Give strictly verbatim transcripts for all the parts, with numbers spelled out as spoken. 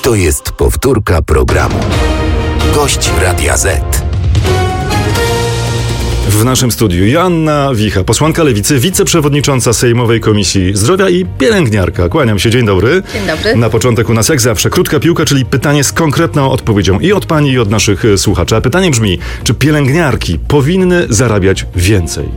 To jest powtórka programu. Gość Radia Z. W naszym studiu Joanna Wicha, posłanka Lewicy, wiceprzewodnicząca Sejmowej Komisji Zdrowia i pielęgniarka. Kłaniam się, dzień dobry. Dzień dobry. Na początek u nas jak zawsze krótka piłka, czyli pytanie z konkretną odpowiedzią i od pani, i od naszych słuchaczy. A pytanie brzmi, czy pielęgniarki powinny zarabiać więcej?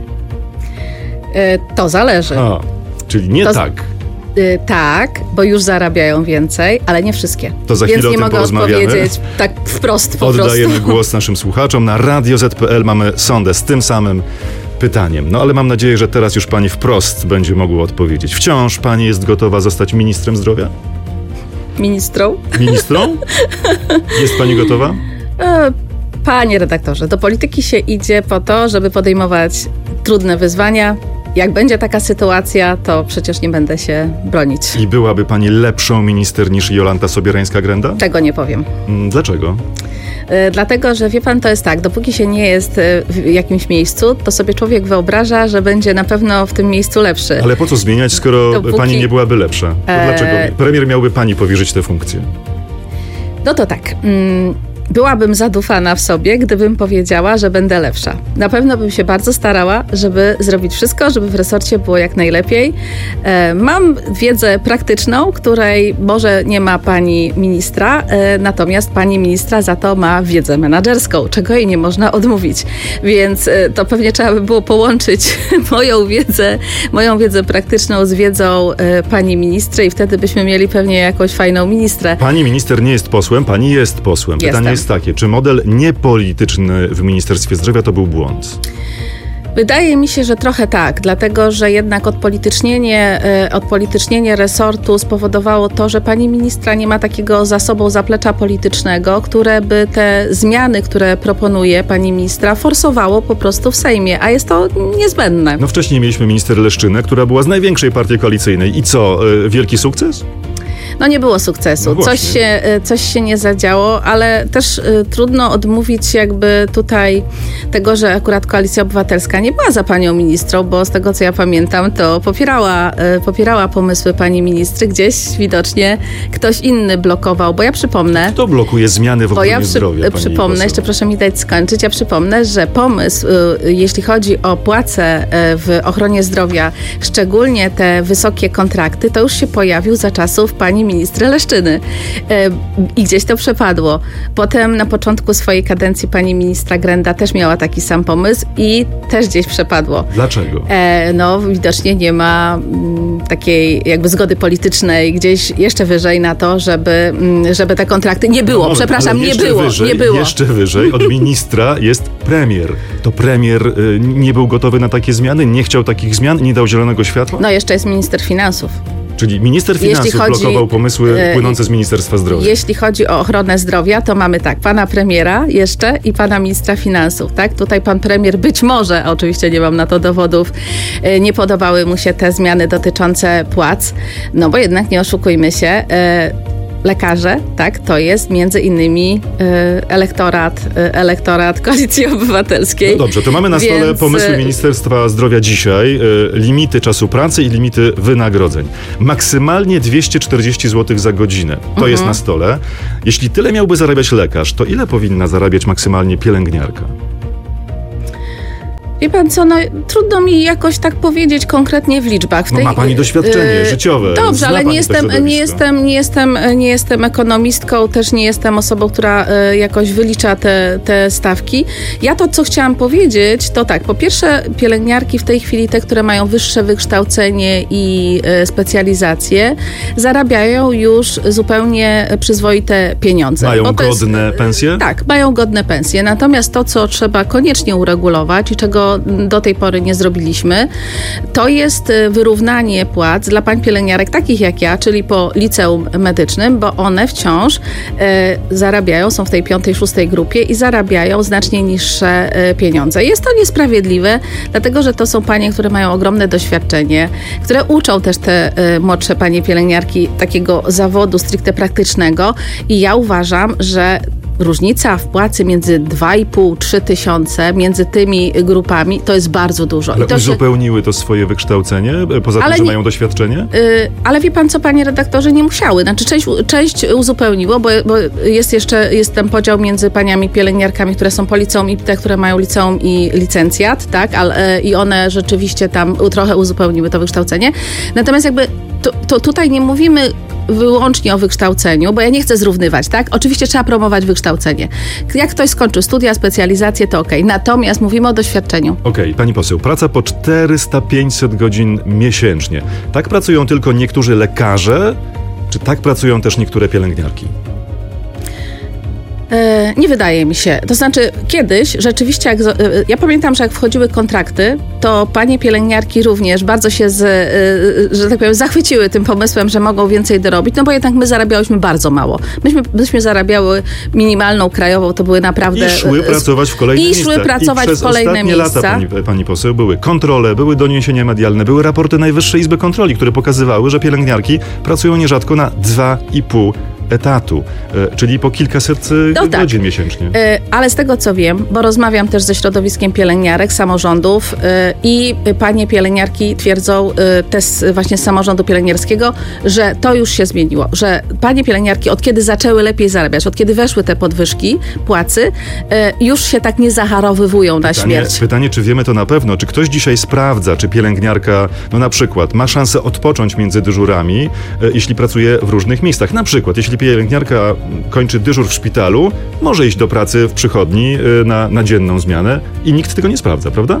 E, to zależy. A, czyli nie to tak. Y, tak, bo już zarabiają więcej, ale nie wszystkie. To za Więc chwilę nie o tym mogę porozmawiamy. odpowiedzieć tak wprost po Oddajemy prostu. głos naszym słuchaczom. Na radio zet kropka pe el mamy sondę z tym samym pytaniem. No ale mam nadzieję, że teraz już pani wprost będzie mogła odpowiedzieć. Wciąż pani jest gotowa zostać ministrem zdrowia? Ministrą? Ministrą? Jest pani gotowa? E, panie redaktorze, do polityki się idzie po to, żeby podejmować trudne wyzwania. Jak będzie taka sytuacja, to przecież nie będę się bronić. I byłaby pani lepszą minister niż Jolanta Sobierajska-Grenda? Tego nie powiem. Dlaczego? E, dlatego, że wie pan, to jest tak, dopóki się nie jest w jakimś miejscu, to sobie człowiek wyobraża, że będzie na pewno w tym miejscu lepszy. Ale po co zmieniać, skoro Dopóki... pani nie byłaby lepsza? To e... dlaczego? Premier miałby pani powierzyć tę funkcję. No to tak. Mm, byłabym zadufana w sobie, gdybym powiedziała, że będę lepsza. Na pewno bym się bardzo starała, żeby zrobić wszystko, żeby w resorcie było jak najlepiej. E, mam wiedzę praktyczną, której może nie ma pani ministra, e, natomiast pani ministra za to ma wiedzę menadżerską, czego jej nie można odmówić. Więc e, to pewnie trzeba by było połączyć moją wiedzę, moją wiedzę praktyczną z wiedzą e, pani ministry i wtedy byśmy mieli pewnie jakąś fajną ministrę. Pani minister nie jest posłem, pani jest posłem. Pytanie Jestem. jest takie, czy model niepolityczny w Ministerstwie Zdrowia to był błąd? Wydaje mi się, że trochę tak, dlatego że jednak odpolitycznienie, odpolitycznienie resortu spowodowało to, że pani ministra nie ma takiego za sobą zaplecza politycznego, które by te zmiany, które proponuje pani ministra, forsowało po prostu w Sejmie, a jest to niezbędne. No wcześniej mieliśmy minister Leszczynę, która była z największej partii koalicyjnej. I co, wielki sukces? No nie było sukcesu, No coś, się, coś się nie zadziało, ale też y, trudno odmówić jakby tutaj tego, że akurat Koalicja Obywatelska nie była za panią ministrą, bo z tego co ja pamiętam, to popierała, y, popierała pomysły pani ministry, gdzieś widocznie ktoś inny blokował, bo ja przypomnę... Kto blokuje zmiany w ochronie Bo ja przy, zdrowia, pani przypomnę, poseł? jeszcze proszę mi dać skończyć, ja przypomnę, że pomysł, y, jeśli chodzi o płace y, w ochronie zdrowia, szczególnie te wysokie kontrakty, to już się pojawił za czasów pani ministry Leszczyny. E, I gdzieś to przepadło. Potem na początku swojej kadencji pani ministra Grenda też miała taki sam pomysł i też gdzieś przepadło. Dlaczego? E, no widocznie nie ma m, takiej jakby zgody politycznej gdzieś jeszcze wyżej na to, żeby, m, żeby te kontrakty nie było. No, Przepraszam, ale nie jeszcze było, wyżej, nie było. Jeszcze wyżej od ministra jest premier. To premier y, nie był gotowy na takie zmiany, nie chciał takich zmian, nie dał zielonego światła? No jeszcze jest minister finansów. Czyli minister finansów chodzi, blokował pomysły e, płynące z Ministerstwa Zdrowia. Jeśli chodzi o ochronę zdrowia, to mamy tak, pana premiera jeszcze i pana ministra finansów, tak? Tutaj pan premier być może, oczywiście nie mam na to dowodów, e, nie podobały mu się te zmiany dotyczące płac, no bo jednak nie oszukujmy się, e, lekarze, tak, to jest między innymi y, elektorat, y, elektorat Koalicji Obywatelskiej. No dobrze, to mamy na Więc... stole pomysły Ministerstwa Zdrowia dzisiaj, y, limity czasu pracy i limity wynagrodzeń. Maksymalnie dwieście czterdzieści złotych za godzinę. To mhm. jest na stole. Jeśli tyle miałby zarabiać lekarz, to ile powinna zarabiać maksymalnie pielęgniarka? Wie pan co, no trudno mi jakoś tak powiedzieć konkretnie w liczbach. W no tej, ma pani doświadczenie yy, życiowe. Dobrze, Zna ale nie jestem, nie, jestem, nie, jestem, nie jestem ekonomistką, też nie jestem osobą, która y, jakoś wylicza te, te stawki. Ja to, co chciałam powiedzieć, to tak, po pierwsze pielęgniarki w tej chwili, te, które mają wyższe wykształcenie i y, specjalizacje, zarabiają już zupełnie przyzwoite pieniądze. Mają godne jest, pensje? Tak, mają godne pensje. Natomiast to, co trzeba koniecznie uregulować i czego do tej pory nie zrobiliśmy, to jest wyrównanie płac dla pań pielęgniarek takich jak ja, czyli po liceum medycznym, bo one wciąż e, zarabiają, są w tej piątej, szóstej grupie i zarabiają znacznie niższe e, pieniądze. Jest to niesprawiedliwe, dlatego że to są panie, które mają ogromne doświadczenie, które uczą też te e, młodsze panie pielęgniarki takiego zawodu stricte praktycznego i ja uważam, że różnica w płacy między dwa i pół do trzech tysiące między tymi grupami to jest bardzo dużo. Ale I to uzupełniły się... to swoje wykształcenie, poza tym, ale że nie... mają doświadczenie? Yy, ale wie pan co, panie redaktorze, nie musiały. Znaczy część, część uzupełniło, bo, bo jest jeszcze jest ten podział między paniami pielęgniarkami, które są po liceum i te, które mają liceum i licencjat, tak? Ale, i one rzeczywiście tam trochę uzupełniły to wykształcenie. Natomiast jakby to, to tutaj nie mówimy wyłącznie o wykształceniu, bo ja nie chcę zrównywać, tak? Oczywiście trzeba promować wykształcenie. Jak ktoś skończył studia, specjalizację, to okej. Okay. Natomiast mówimy o doświadczeniu. Okej, okay, pani poseł, praca po czterysta do pięciuset godzin miesięcznie. Tak pracują tylko niektórzy lekarze, czy tak pracują też niektóre pielęgniarki? Nie wydaje mi się. To znaczy kiedyś rzeczywiście, jak, ja pamiętam, że jak wchodziły kontrakty, to panie pielęgniarki również bardzo się, z, że tak powiem, zachwyciły tym pomysłem, że mogą więcej dorobić, no bo jednak my zarabiałyśmy bardzo mało. Myśmy, myśmy zarabiały minimalną krajową, to były naprawdę... I szły pracować w kolejne I miejsca. szły pracować I w kolejne miejsca. lata, pani, pani poseł, były kontrole, były doniesienia medialne, były raporty Najwyższej Izby Kontroli, które pokazywały, że pielęgniarki pracują nierzadko na dwa i pół etatu, czyli po kilkaset no godzin tak. miesięcznie. Ale z tego co wiem, bo rozmawiam też ze środowiskiem pielęgniarek, samorządów i panie pielęgniarki twierdzą też właśnie z samorządu pielęgniarskiego, że to już się zmieniło, że panie pielęgniarki od kiedy zaczęły lepiej zarabiać, od kiedy weszły te podwyżki płacy, już się tak nie zacharowywują na pytanie, śmierć. Pytanie, czy wiemy to na pewno? Czy ktoś dzisiaj sprawdza, czy pielęgniarka, no na przykład, ma szansę odpocząć między dyżurami, jeśli pracuje w różnych miejscach? Na przykład, jeśli pielęgniarka kończy dyżur w szpitalu, może iść do pracy w przychodni na, na dzienną zmianę i nikt tego nie sprawdza, prawda?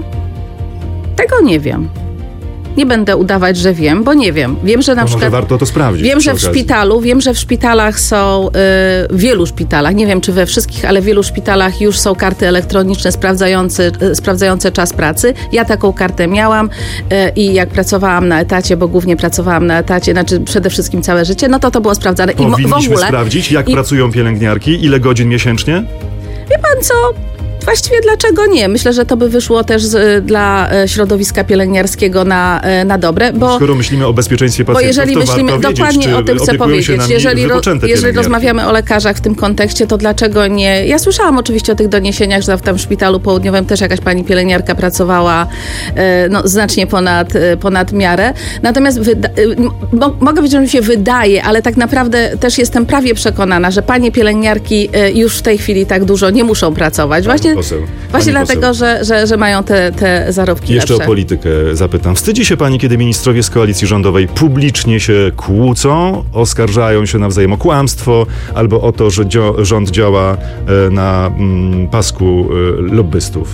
Tego nie wiem. Nie będę udawać, że wiem, bo nie wiem. Wiem, że na no przykład... Może warto to sprawdzić. Wiem, że w szpitalu, wiem, że w szpitalach są, y, w wielu szpitalach, nie wiem czy we wszystkich, ale w wielu szpitalach już są karty elektroniczne sprawdzające, y, sprawdzające czas pracy. Ja taką kartę miałam y, i jak pracowałam na etacie, bo głównie pracowałam na etacie, znaczy przede wszystkim całe życie, no to to było sprawdzane. Powinniśmy I w ogóle, sprawdzić, jak i... pracują pielęgniarki, ile godzin miesięcznie? Wie pan co? Właściwie dlaczego nie? Myślę, że to by wyszło też z, dla środowiska pielęgniarskiego na, na dobre, bo... Skoro myślimy o bezpieczeństwie pacjentów, bo jeżeli to myślimy, warto dokładnie wiedzieć, o tym chcę powiedzieć. Jeżeli, ro, jeżeli rozmawiamy o lekarzach w tym kontekście, to dlaczego nie... Ja słyszałam oczywiście o tych doniesieniach, że tam w szpitalu południowym też jakaś pani pielęgniarka pracowała no, znacznie ponad, ponad miarę. Natomiast wyda- mo, mogę powiedzieć, że mi się wydaje, ale tak naprawdę też jestem prawie przekonana, że panie pielęgniarki już w tej chwili tak dużo nie muszą pracować. Właśnie, właśnie dlatego, że, że, że mają te, te zarobki Jeszcze lepsze. o politykę zapytam. Wstydzi się pani, kiedy ministrowie z koalicji rządowej publicznie się kłócą, oskarżają się nawzajem o kłamstwo albo o to, że dzio- rząd działa na mm, pasku y, lobbystów?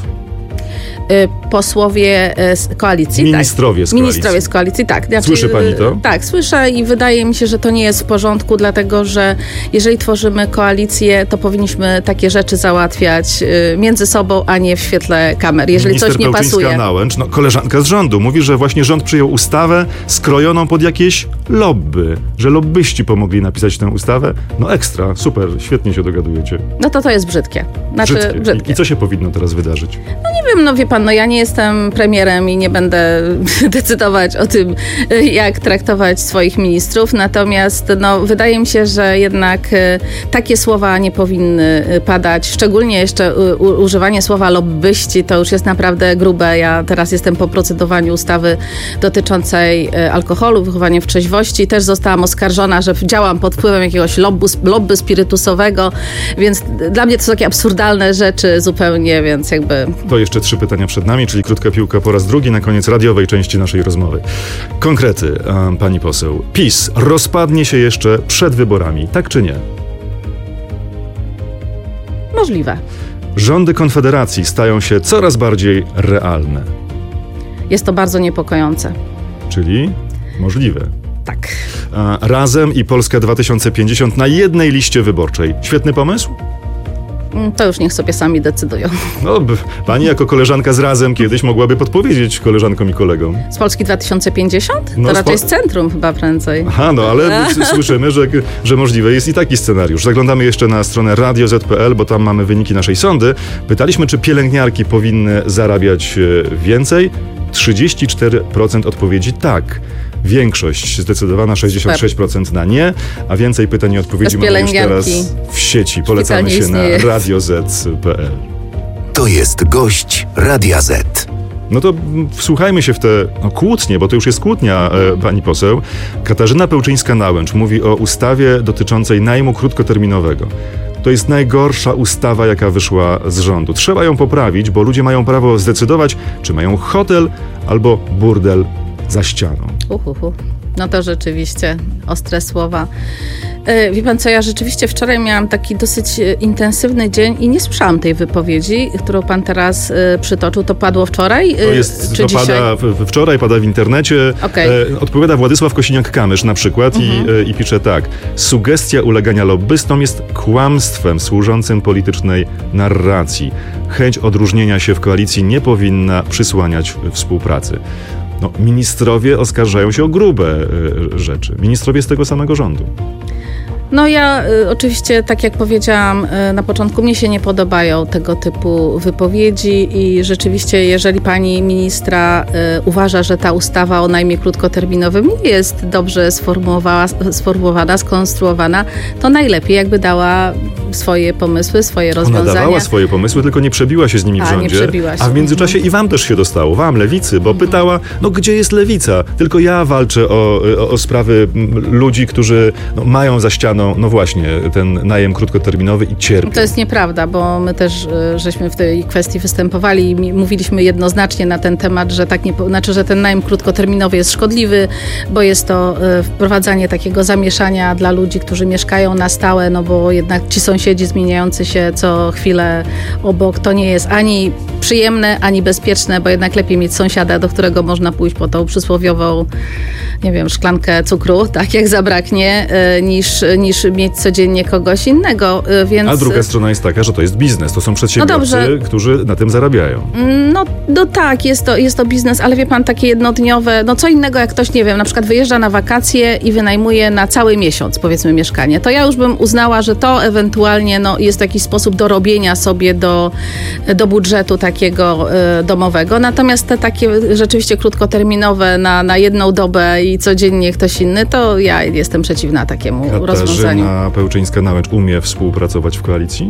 Posłowie z koalicji. Ministrowie tak. z koalicji. Ministrowie z koalicji, tak. Znaczy, Słyszy pani to? Tak, słyszę i wydaje mi się, że to nie jest w porządku, dlatego że jeżeli tworzymy koalicję, to powinniśmy takie rzeczy załatwiać między sobą, a nie w świetle kamer. Jeżeli Minister coś nie pasuje. Nałęcz, no, koleżanka z rządu, mówi, że właśnie rząd przyjął ustawę skrojoną pod jakieś lobby, że lobbyści pomogli napisać tę ustawę. No ekstra, super, świetnie się dogadujecie. No to to jest brzydkie. Znaczy, brzydkie. brzydkie. I, I co się powinno teraz wydarzyć? No nie wiem, no wie pan, no ja nie jestem premierem i nie będę decydować o tym, jak traktować swoich ministrów, natomiast no, wydaje mi się, że jednak takie słowa nie powinny padać, szczególnie jeszcze u, używanie słowa lobbyści to już jest naprawdę grube. Ja teraz jestem po procedowaniu ustawy dotyczącej alkoholu, wychowania w trzeźwości. Też zostałam oskarżona, że działam pod wpływem jakiegoś lobby, lobby spirytusowego, więc dla mnie to są takie absurdalne rzeczy zupełnie, więc jakby... To jeszcze trzy pytania przed nami, czyli krótka piłka po raz drugi na koniec radiowej części naszej rozmowy. Konkrety, pani poseł. PiS rozpadnie się jeszcze przed wyborami, tak czy nie? Możliwe. Rządy Konfederacji stają się coraz bardziej realne. Jest to bardzo niepokojące. Czyli możliwe. Tak. Razem i Polska dwa tysiące pięćdziesiąt na jednej liście wyborczej. Świetny pomysł? To już niech sobie sami decydują. No, pani jako koleżanka z Razem kiedyś mogłaby podpowiedzieć koleżankom i kolegom. Z Polski dwa tysiące pięćdziesiąt? To no, raczej spo... z centrum chyba prędzej. Aha, no ale słyszymy, że, że możliwe jest i taki scenariusz. Zaglądamy jeszcze na stronę radio zet pe el, bo tam mamy wyniki naszej sondy. Pytaliśmy, czy pielęgniarki powinny zarabiać więcej. trzydzieści cztery procent odpowiedzi tak. większość zdecydowana, sześćdziesiąt sześć procent na nie, a więcej pytań i odpowiedzi mamy już teraz w sieci. Polecamy się na radio zet kropka pe el. To jest gość Radia Z. No to wsłuchajmy się w te no, kłótnie, bo to już jest kłótnia, e, pani poseł. Katarzyna Pełczyńska-Nałęcz mówi o ustawie dotyczącej najmu krótkoterminowego. To jest najgorsza ustawa, jaka wyszła z rządu. Trzeba ją poprawić, bo ludzie mają prawo zdecydować, czy mają hotel albo burdel za ścianą. Uhuhu. No to rzeczywiście ostre słowa. Yy, wie pan co, ja rzeczywiście wczoraj miałam taki dosyć intensywny dzień i nie słyszałam tej wypowiedzi, którą pan teraz yy, przytoczył. To padło wczoraj, yy, to jest, czy to dzisiaj? Pada w, wczoraj, pada w internecie. Okay. E, odpowiada Władysław Kosiniak-Kamysz na przykład mhm. i, e, i pisze tak. Sugestia ulegania lobbystom jest kłamstwem służącym politycznej narracji. Chęć odróżnienia się w koalicji nie powinna przysłaniać współpracy. No, ministrowie oskarżają się o grube y, rzeczy. Ministrowie z tego samego rządu. No ja y, oczywiście, tak jak powiedziałam y, na początku, mnie się nie podobają tego typu wypowiedzi i rzeczywiście, jeżeli pani ministra y, uważa, że ta ustawa o najmie krótkoterminowym nie jest dobrze sformułowana, sformułowana, skonstruowana, to najlepiej jakby dała swoje pomysły, swoje rozwiązania. Ona dawała swoje pomysły, tylko nie przebiła się z nimi w a, rządzie. Nie przebiła się. A w międzyczasie mhm. i wam też się dostało, wam, lewicy, bo mhm. pytała, no gdzie jest lewica? Tylko ja walczę o, o, o sprawy ludzi, którzy no, mają za ścianą no właśnie, ten najem krótkoterminowy i cierpią. To jest nieprawda, bo my też żeśmy w tej kwestii występowali i mówiliśmy jednoznacznie na ten temat, że tak nie, znaczy, że ten najem krótkoterminowy jest szkodliwy, bo jest to wprowadzanie takiego zamieszania dla ludzi, którzy mieszkają na stałe, no bo jednak ci sąsiedzi zmieniający się co chwilę obok, to nie jest ani przyjemne, ani bezpieczne, bo jednak lepiej mieć sąsiada, do którego można pójść po tą przysłowiową, nie wiem, szklankę cukru, tak jak zabraknie, niż, niż mieć codziennie kogoś innego, więc... A druga strona jest taka, że to jest biznes, to są przedsiębiorcy, no którzy na tym zarabiają. No, no tak, jest to, jest to biznes, ale wie pan, takie jednodniowe, no co innego jak ktoś, nie wiem, na przykład wyjeżdża na wakacje i wynajmuje na cały miesiąc, powiedzmy, mieszkanie, to ja już bym uznała, że to ewentualnie no, jest jakiś sposób dorobienia sobie do, do budżetu takiego y, domowego, natomiast te takie rzeczywiście krótkoterminowe na, na jedną dobę i codziennie ktoś inny, to ja jestem przeciwna takiemu Katarzyna rozwiązaniu. Katarzyna Pełczyńska-Nałęcz umie współpracować w koalicji?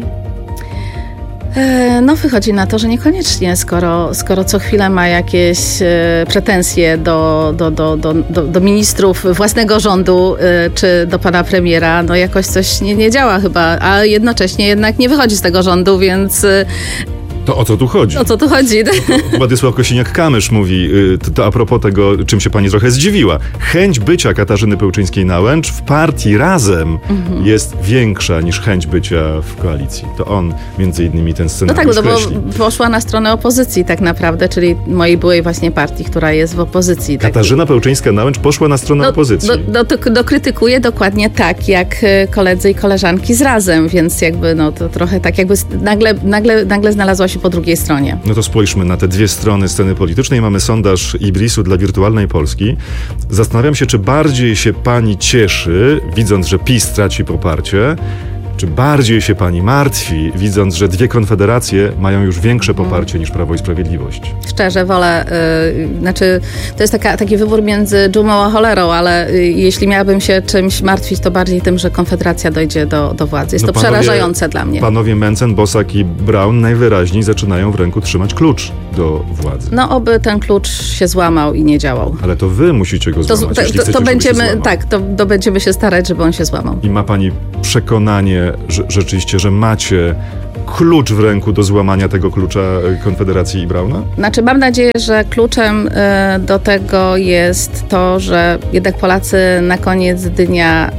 No wychodzi na to, że niekoniecznie, skoro, skoro co chwilę ma jakieś e, pretensje do, do, do, do, do, do ministrów własnego rządu e, czy do pana premiera, no jakoś coś nie, nie działa chyba, a jednocześnie jednak nie wychodzi z tego rządu, więc... E, To o co tu chodzi? O co tu chodzi? Władysław Kosiniak-Kamysz mówi, to, to a propos tego, czym się pani trochę zdziwiła. Chęć bycia Katarzyny Pełczyńskiej-Nałęcz w partii Razem mhm. jest większa niż chęć bycia w koalicji. To on między innymi ten scenariusz No tak, no kreśli. bo poszła na stronę opozycji tak naprawdę, czyli mojej byłej właśnie partii, która jest w opozycji. Katarzyna taki. Pełczyńska-Nałęcz poszła na stronę no, opozycji. No, no to, to krytykuje dokładnie tak, jak koledzy i koleżanki z Razem, więc jakby no to trochę tak jakby nagle, nagle, nagle znalazła się po drugiej stronie. No to spójrzmy na te dwie strony sceny politycznej. Mamy sondaż Ibrisu dla Wirtualnej Polski. Zastanawiam się, czy bardziej się pani cieszy, widząc, że PiS traci poparcie, czy bardziej się pani martwi, widząc, że dwie konfederacje mają już większe poparcie niż Prawo i Sprawiedliwość? Szczerze wolę, yy, znaczy to jest taka, taki wybór między dżumą a cholerą, ale yy, jeśli miałabym się czymś martwić, to bardziej tym, że Konfederacja dojdzie do, do władzy. Jest no to panowie, przerażające dla mnie. Panowie Mencen, Bosak i Braun najwyraźniej zaczynają w ręku trzymać klucz do władzy. No oby ten klucz się złamał i nie działał. Ale to wy musicie go złamać, to, jeśli to, chcecie, to będziemy, się tak, to, to będziemy się starać, żeby on się złamał. I ma pani przekonanie, że rzeczywiście, że macie klucz w ręku do złamania tego klucza Konfederacji i Brauna? Znaczy mam nadzieję, że kluczem y, do tego jest to, że jednak Polacy na koniec dnia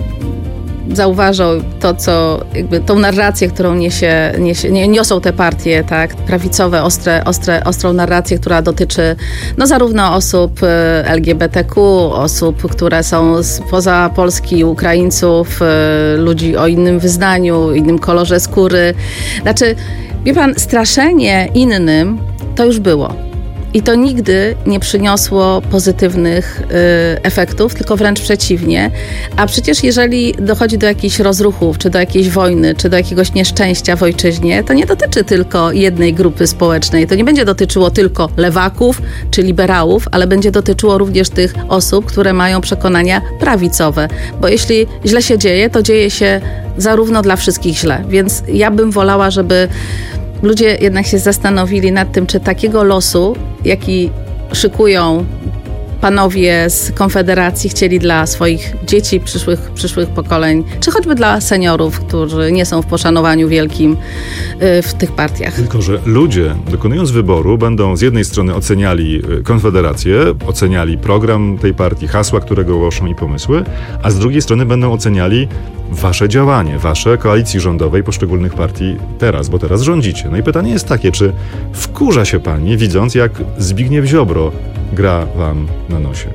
y, zauważą to, co jakby tą narrację, którą niesie, niesie, nie, niosą te partie, tak, prawicowe, ostre, ostre, ostrą narrację, która dotyczy no zarówno osób L G B T Q, osób, które są spoza Polski, Ukraińców, ludzi o innym wyznaniu, innym kolorze skóry. Znaczy, wie pan, straszenie innym to już było. I to nigdy nie przyniosło pozytywnych y, efektów, tylko wręcz przeciwnie. A przecież jeżeli dochodzi do jakichś rozruchów, czy do jakiejś wojny, czy do jakiegoś nieszczęścia w ojczyźnie, to nie dotyczy tylko jednej grupy społecznej. To nie będzie dotyczyło tylko lewaków czy liberałów, ale będzie dotyczyło również tych osób, które mają przekonania prawicowe. Bo jeśli źle się dzieje, to dzieje się zarówno dla wszystkich źle. Więc ja bym wolała, żeby ludzie jednak się zastanowili nad tym, czy takiego losu, jaki szykują panowie z Konfederacji, chcieli dla swoich dzieci, przyszłych, przyszłych pokoleń, czy choćby dla seniorów, którzy nie są w poszanowaniu wielkim w tych partiach. Tylko że ludzie, dokonując wyboru, będą z jednej strony oceniali Konfederację, oceniali program tej partii, hasła, które głoszą i pomysły, a z drugiej strony będą oceniali wasze działanie, wasze koalicji rządowej poszczególnych partii teraz, bo teraz rządzicie. No i pytanie jest takie, czy wkurza się pani, widząc, jak Zbigniew Ziobro gra wam na nosie?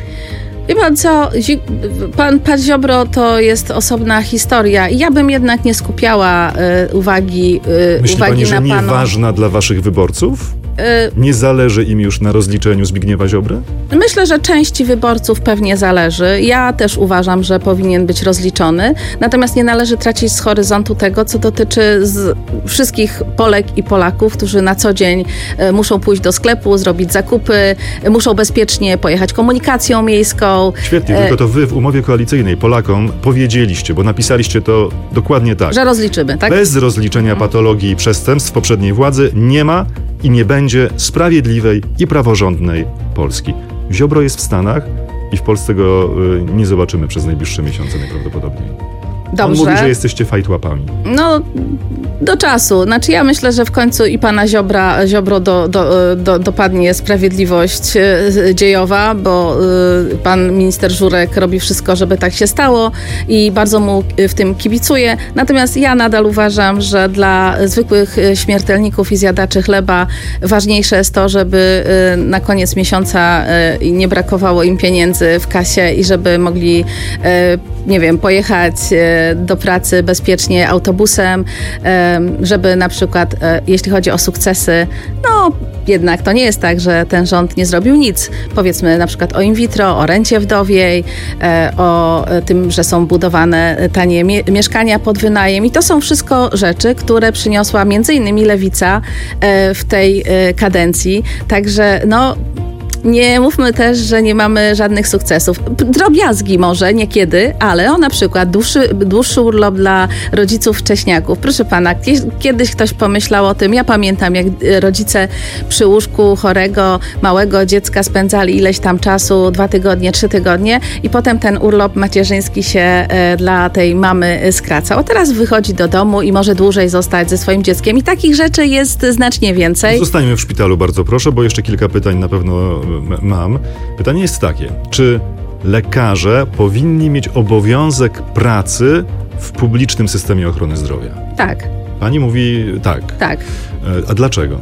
Wie pan co, pan, pan Ziobro to jest osobna historia i ja bym jednak nie skupiała y, uwagi, y, Myśli uwagi pani, że na panu. nieważna dla waszych wyborców? Nie zależy im już na rozliczeniu Zbigniewa Ziobry? Myślę, że części wyborców pewnie zależy. Ja też uważam, że powinien być rozliczony. Natomiast nie należy tracić z horyzontu tego, co dotyczy z wszystkich Polek i Polaków, którzy na co dzień muszą pójść do sklepu, zrobić zakupy, muszą bezpiecznie pojechać komunikacją miejską. Świetnie, tylko to wy w umowie koalicyjnej Polakom powiedzieliście, bo napisaliście to dokładnie tak. Że rozliczymy, tak? Bez rozliczenia patologii i przestępstw poprzedniej władzy nie ma i nie będzie sprawiedliwej i praworządnej Polski. Ziobro jest w Stanach i w Polsce go y, nie zobaczymy przez najbliższe miesiące najprawdopodobniej. Dobrze. On mówi, że jesteście fajtłapami. No, do czasu. Znaczy ja myślę, że w końcu i pana Ziobra, Ziobro do, do, do, dopadnie sprawiedliwość dziejowa, bo y, pan minister Żurek robi wszystko, żeby tak się stało i bardzo mu w tym kibicuję. Natomiast ja nadal uważam, że dla zwykłych śmiertelników i zjadaczy chleba ważniejsze jest to, żeby y, na koniec miesiąca y, nie brakowało im pieniędzy w kasie i żeby mogli, y, nie wiem, pojechać y, do pracy bezpiecznie autobusem, żeby na przykład, jeśli chodzi o sukcesy, no jednak to nie jest tak, że ten rząd nie zrobił nic. Powiedzmy na przykład o in vitro, o rencie wdowiej, o tym, że są budowane tanie mie- mieszkania pod wynajem i to są wszystko rzeczy, które przyniosła między innymi Lewica w tej kadencji. Także no nie mówmy też, że nie mamy żadnych sukcesów. Drobiazgi może niekiedy, ale o na przykład dłuższy, dłuższy urlop dla rodziców wcześniaków. Proszę pana, kiedyś ktoś pomyślał o tym. Ja pamiętam, jak rodzice przy łóżku chorego, małego dziecka spędzali ileś tam czasu, dwa tygodnie, trzy tygodnie i potem ten urlop macierzyński się e, dla tej mamy skracał. A teraz wychodzi do domu i może dłużej zostać ze swoim dzieckiem i takich rzeczy jest znacznie więcej. Zostańmy w szpitalu, bardzo proszę, bo jeszcze kilka pytań na pewno mam. Pytanie jest takie, czy lekarze powinni mieć obowiązek pracy w publicznym systemie ochrony zdrowia? Tak. Pani mówi tak. Tak. A dlaczego?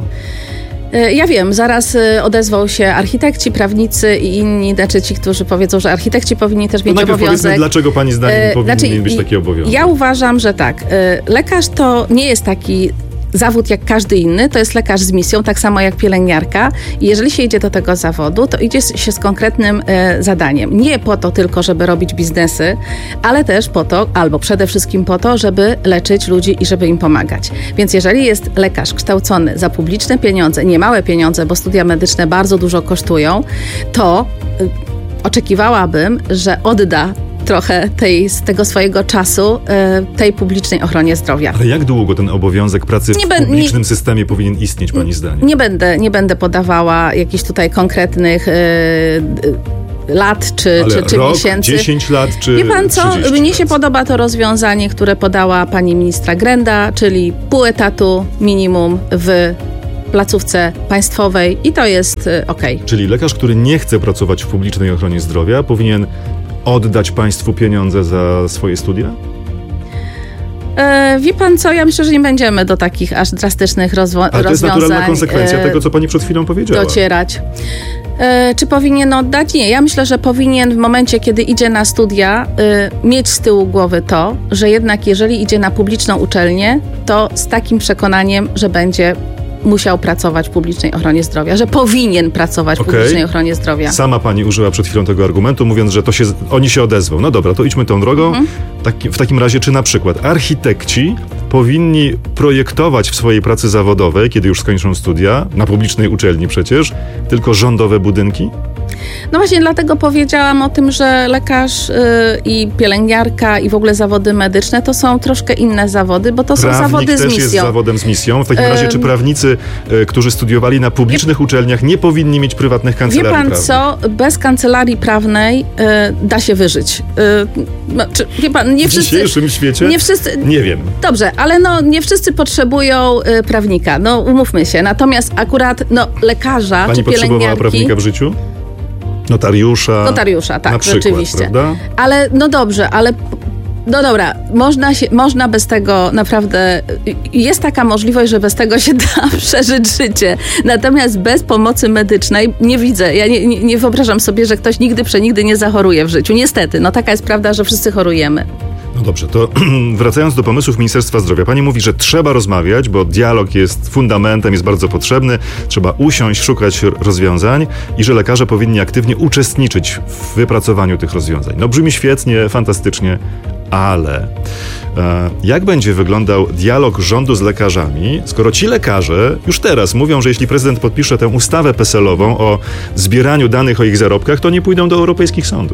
Ja wiem, zaraz odezwał się architekci, prawnicy i inni, znaczy ci, którzy powiedzą, że architekci powinni też mieć no obowiązek. Powiedzmy, dlaczego pani zdaniem e, powinien znaczy, być taki obowiązek? Ja uważam, że tak. Lekarz to nie jest taki zawód jak każdy inny, to jest lekarz z misją, tak samo jak pielęgniarka i jeżeli się idzie do tego zawodu, to idzie się z konkretnym e, zadaniem. Nie po to tylko, żeby robić biznesy, ale też po to, albo przede wszystkim po to, żeby leczyć ludzi i żeby im pomagać. Więc jeżeli jest lekarz kształcony za publiczne pieniądze, nie małe pieniądze, bo studia medyczne bardzo dużo kosztują, to y, oczekiwałabym, że odda trochę tej, z tego swojego czasu y, tej publicznej ochronie zdrowia. Ale jak długo ten obowiązek pracy nie w ben, publicznym nie, systemie powinien istnieć, pani zdaniem? Nie będę, nie będę podawała jakichś tutaj konkretnych y, y, lat czy, Ale czy, czy rok, miesięcy. dziesięć lat czy Wie pan co? Mnie lat. się podoba to rozwiązanie, które podała pani ministra Grenda, czyli pół etatu minimum w placówce państwowej i to jest y, okej. Okay. Czyli lekarz, który nie chce pracować w publicznej ochronie zdrowia, powinien oddać państwu pieniądze za swoje studia? E, wie pan co, ja myślę, że nie będziemy do takich aż drastycznych rozwo- rozwiązań. Ale to jest naturalna konsekwencja e, tego, co pani przed chwilą powiedziała. Docierać. E, czy powinien oddać? Nie. Ja myślę, że powinien w momencie, kiedy idzie na studia, e, mieć z tyłu głowy to, że jednak jeżeli idzie na publiczną uczelnię, to z takim przekonaniem, że będzie musiał pracować w publicznej ochronie zdrowia, że powinien pracować w okay. publicznej ochronie zdrowia. Sama pani użyła przed chwilą tego argumentu, mówiąc, że to się, oni się odezwą. No dobra, to idźmy tą drogą. Mhm. Taki, w takim razie, czy na przykład architekci powinni projektować w swojej pracy zawodowej, kiedy już skończą studia, na publicznej uczelni przecież, tylko rządowe budynki? No właśnie dlatego powiedziałam o tym, że lekarz yy, i pielęgniarka i w ogóle zawody medyczne to są troszkę inne zawody, bo to Prawnik są zawody z misją. też jest zawodem z misją. W takim razie, czy prawnicy, y, którzy studiowali na publicznych wie, uczelniach, nie powinni mieć prywatnych kancelarii prawnych? Wie pan co? Bez kancelarii prawnej y, da się wyżyć. Y, no, czy, wie pan, nie w wszyscy, dzisiejszym świecie? Nie wszyscy. Nie wiem. Dobrze, ale no nie wszyscy potrzebują y, prawnika. No umówmy się. Natomiast akurat no, lekarza Pani czy pielęgniarki... Pani potrzebowała prawnika w życiu? Notariusza. Notariusza, tak, na przykład, rzeczywiście. Prawda? Ale no dobrze, ale no dobra, można, się, można bez tego naprawdę, jest taka możliwość, że bez tego się da przeżyć życie. Natomiast bez pomocy medycznej nie widzę, ja nie, nie, nie wyobrażam sobie, że ktoś nigdy przenigdy nie zachoruje w życiu. Niestety, no taka jest prawda, że wszyscy chorujemy. No dobrze, to wracając do pomysłów Ministerstwa Zdrowia. Pani mówi, że trzeba rozmawiać, bo dialog jest fundamentem, jest bardzo potrzebny. Trzeba usiąść, szukać rozwiązań i że lekarze powinni aktywnie uczestniczyć w wypracowaniu tych rozwiązań. No brzmi świetnie, fantastycznie, ale e, jak będzie wyglądał dialog rządu z lekarzami, skoro ci lekarze już teraz mówią, że jeśli prezydent podpisze tę ustawę P E S E L-ową o zbieraniu danych o ich zarobkach, to nie pójdą do europejskich sądów?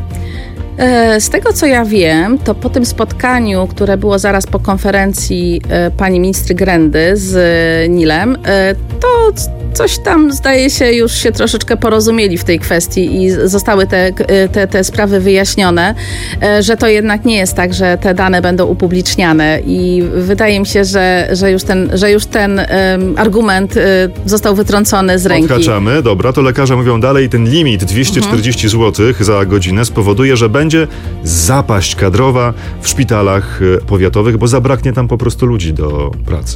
Z tego, co ja wiem, to po tym spotkaniu, które było zaraz po konferencji pani ministry Grendy z Nilem, to coś tam, zdaje się, już się troszeczkę porozumieli w tej kwestii i zostały te, te, te sprawy wyjaśnione, że to jednak nie jest tak, że te dane będą upubliczniane i wydaje mi się, że, że, już, ten, że już ten um, argument um, został wytrącony z ręki. Odhaczamy, dobra, to lekarze mówią dalej, ten limit dwieście czterdzieści mhm. złotych za godzinę spowoduje, że będzie zapaść kadrowa w szpitalach powiatowych, bo zabraknie tam po prostu ludzi do pracy.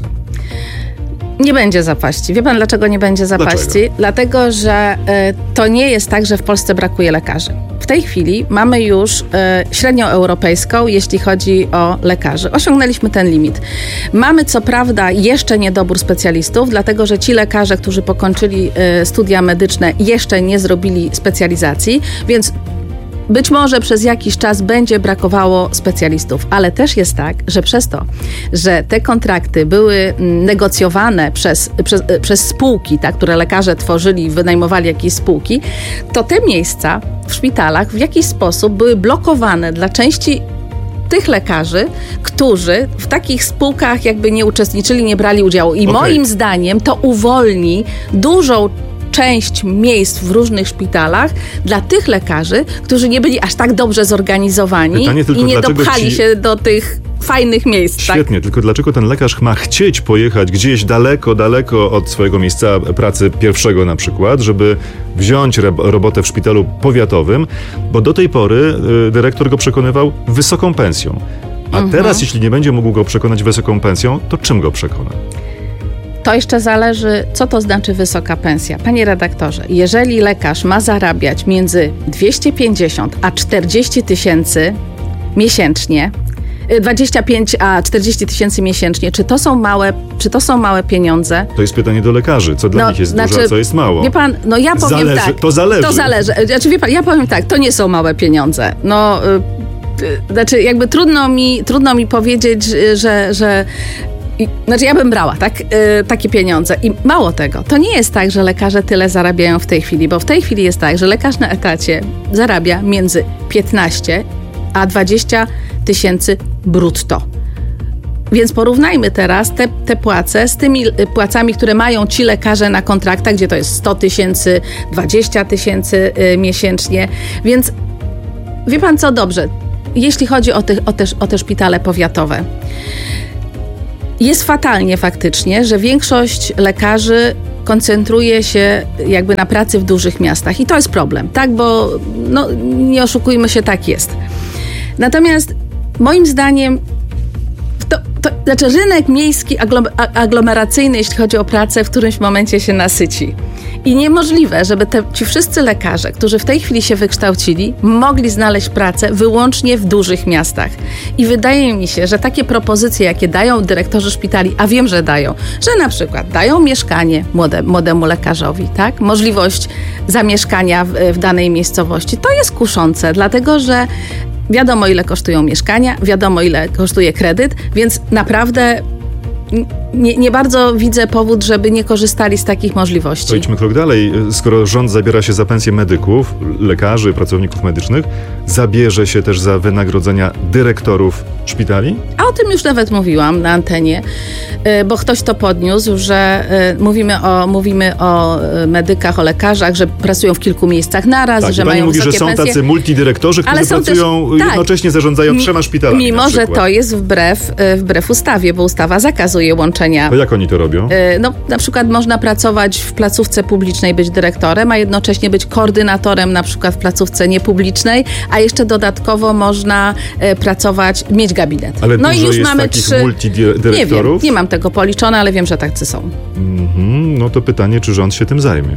Nie będzie zapaści. Wie pan, dlaczego nie będzie zapaści? Dlaczego? Dlatego, że y, to nie jest tak, że w Polsce brakuje lekarzy. W tej chwili mamy już y, średnią europejską, jeśli chodzi o lekarzy. Osiągnęliśmy ten limit. Mamy co prawda jeszcze niedobór specjalistów, dlatego że ci lekarze, którzy pokończyli y, studia medyczne, jeszcze nie zrobili specjalizacji, więc być może przez jakiś czas będzie brakowało specjalistów, ale też jest tak, że przez to, że te kontrakty były negocjowane przez, przez, przez spółki, tak, które lekarze tworzyli, wynajmowali jakieś spółki, to te miejsca w szpitalach w jakiś sposób były blokowane dla części tych lekarzy, którzy w takich spółkach jakby nie uczestniczyli, nie brali udziału. I okay. moim zdaniem to uwolni dużą część miejsc w różnych szpitalach dla tych lekarzy, którzy nie byli aż tak dobrze zorganizowani i nie dopchali ci... się do tych fajnych miejsc. Świetnie, tak? Tylko dlaczego ten lekarz ma chcieć pojechać gdzieś daleko, daleko od swojego miejsca pracy pierwszego na przykład, żeby wziąć re- robotę w szpitalu powiatowym, bo do tej pory y, dyrektor go przekonywał wysoką pensją. A mhm. teraz, jeśli nie będzie mógł go przekonać wysoką pensją, to czym go przekona? To jeszcze zależy, co to znaczy wysoka pensja. Panie redaktorze, jeżeli lekarz ma zarabiać między dwieście pięćdziesiąt a czterdzieści tysięcy miesięcznie, dwadzieścia pięć a czterdzieści tysięcy miesięcznie, czy to są małe, czy to są małe pieniądze? To jest pytanie do lekarzy, co dla no, nich jest znaczy, dużo, a co jest mało. Wie pan, no ja powiem zależy, tak. To zależy. To zależy. Znaczy, wie pan, ja powiem tak, to nie są małe pieniądze. No, yy, znaczy jakby trudno mi, trudno mi powiedzieć, że, że I, znaczy ja bym brała tak, yy, takie pieniądze. I mało tego, to nie jest tak, że lekarze tyle zarabiają w tej chwili, bo w tej chwili jest tak, że lekarz na etacie zarabia między piętnaście a dwadzieścia tysięcy brutto. Więc porównajmy teraz te, te płace z tymi płacami, które mają ci lekarze na kontraktach, gdzie to jest sto tysięcy, dwadzieścia tysięcy yy, miesięcznie. Więc wie pan co, dobrze, jeśli chodzi o te, o te, o te szpitale powiatowe. Jest fatalnie faktycznie, że większość lekarzy koncentruje się jakby na pracy w dużych miastach i to jest problem, tak, bo no, nie oszukujmy się, tak jest. Natomiast moim zdaniem to, to znaczy rynek miejski aglomeracyjny, jeśli chodzi o pracę, w którymś momencie się nasyci. I niemożliwe, żeby te, ci wszyscy lekarze, którzy w tej chwili się wykształcili, mogli znaleźć pracę wyłącznie w dużych miastach. I wydaje mi się, że takie propozycje, jakie dają dyrektorzy szpitali, a wiem, że dają, że na przykład dają mieszkanie młode, młodemu lekarzowi, tak? Możliwość zamieszkania w, w danej miejscowości, to jest kuszące, dlatego że wiadomo, ile kosztują mieszkania, wiadomo, ile kosztuje kredyt, więc naprawdę nie, nie bardzo widzę powód, żeby nie korzystali z takich możliwości. To idźmy krok dalej. Skoro rząd zabiera się za pensje medyków, lekarzy, pracowników medycznych, zabierze się też za wynagrodzenia dyrektorów szpitali? A o tym już nawet mówiłam na antenie, bo ktoś to podniósł, że mówimy o, mówimy o medykach, o lekarzach, że pracują w kilku miejscach naraz, tak, że pani mają mówi, wysokie że są pensje. tacy multidyrektorzy, którzy pracują też, jednocześnie tak, zarządzają trzema szpitalami. Mimo, że to jest wbrew, wbrew ustawie, bo ustawa zakazuje łączenia. To jak oni to robią? No, na przykład można pracować w placówce publicznej, być dyrektorem, a jednocześnie być koordynatorem na przykład w placówce niepublicznej, a jeszcze dodatkowo można pracować, mieć gabinet. Ale no dużo i już jest mamy takich trzy multidyrektorów? Nie wiem, nie mam tego policzone, ale wiem, że tacy są. Mm-hmm, no to pytanie, czy rząd się tym zajmie?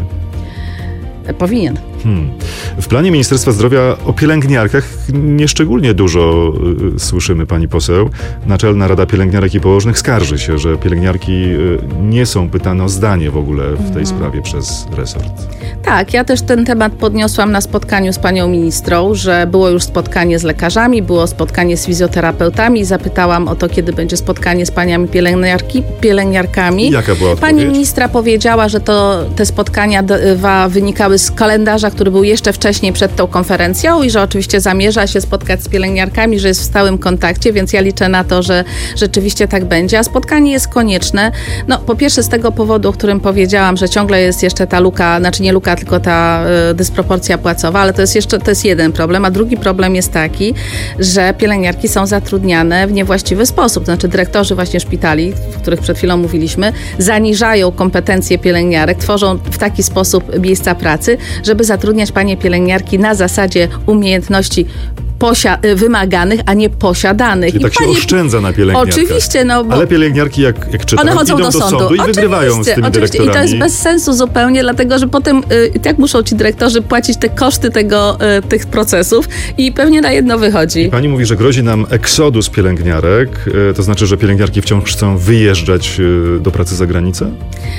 Powinien. Hmm. W planie Ministerstwa Zdrowia o pielęgniarkach nieszczególnie dużo y, słyszymy, pani poseł. Naczelna Rada Pielęgniarek i Położnych skarży się, że pielęgniarki y, nie są pytane o zdanie w ogóle w tej hmm. sprawie przez resort. Tak, ja też ten temat podniosłam na spotkaniu z panią ministrą, że było już spotkanie z lekarzami, było spotkanie z fizjoterapeutami. Zapytałam o to, kiedy będzie spotkanie z paniami pielęgniarki, pielęgniarkami. I jaka była odpowiedź? Pani ministra powiedziała, że to te spotkania dwa wynikały z kalendarza, który był jeszcze wcześniej przed tą konferencją i że oczywiście zamierza się spotkać z pielęgniarkami, że jest w stałym kontakcie, więc ja liczę na to, że rzeczywiście tak będzie. A spotkanie jest konieczne. No, po pierwsze z tego powodu, o którym powiedziałam, że ciągle jest jeszcze ta luka, znaczy nie luka, tylko ta y, dysproporcja płacowa, ale to jest jeszcze, to jest jeden problem, a drugi problem jest taki, że pielęgniarki są zatrudniane w niewłaściwy sposób. To znaczy dyrektorzy właśnie szpitali, o których przed chwilą mówiliśmy, zaniżają kompetencje pielęgniarek, tworzą w taki sposób miejsca pracy, żeby zatrudniać panie pielęgniarki na zasadzie umiejętności Posia- wymaganych, a nie posiadanych. Czyli I tak panie... się oszczędza na pielęgniarkach. Oczywiście, no bo... Ale pielęgniarki, jak, jak czytam, one chodzą idą do do sądu, sądu i oczywiście, wygrywają z tymi oczywiście. dyrektorami. I to jest bez sensu zupełnie, dlatego że potem y, jak muszą ci dyrektorzy płacić te koszty tego, y, tych procesów i pewnie na jedno wychodzi. I pani mówi, że grozi nam eksodus pielęgniarek, y, to znaczy, że pielęgniarki wciąż chcą wyjeżdżać y, do pracy za granicę?